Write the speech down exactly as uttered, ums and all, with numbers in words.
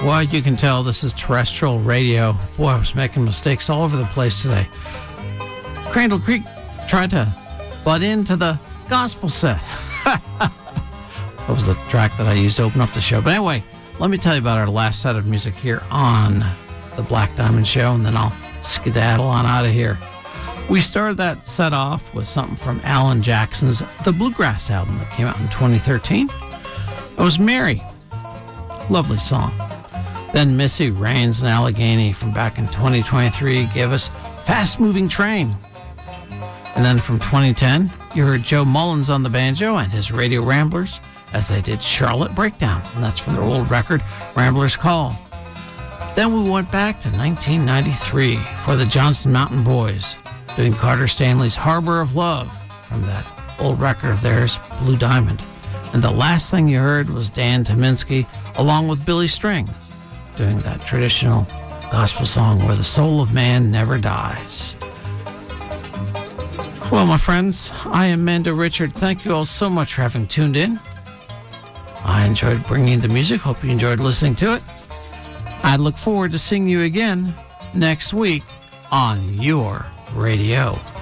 Well, you can tell this is terrestrial radio. Boy, I was making mistakes all over the place today. Crandall Creek tried to butt into the gospel set. That was the track that I used to open up the show. But anyway, let me tell you about our last set of music here on the Black Diamond Show, and then I'll skedaddle on out of here. We started that set off with something from Alan Jackson's The Bluegrass album that came out in twenty thirteen. It was Mary. Lovely song. Then Missy Raines and Allegheny from back in twenty twenty-three gave us Fast Moving Train. And then from twenty ten, you heard Joe Mullins on the banjo and his Radio Ramblers as they did Charlotte Breakdown, and that's from their old record, Rambler's Call. Then we went back to nineteen ninety-three for the Johnson Mountain Boys, doing Carter Stanley's Harbor of Love from that old record of theirs, Blue Diamond. And the last thing you heard was Dan Tominski along with Billy Strings, doing that traditional gospel song, Where the Soul of Man Never Dies. Well, my friends, I am Mando Richard. Thank you all so much for having tuned in. I enjoyed bringing the music. Hope you enjoyed listening to it. I look forward to seeing you again next week on your radio.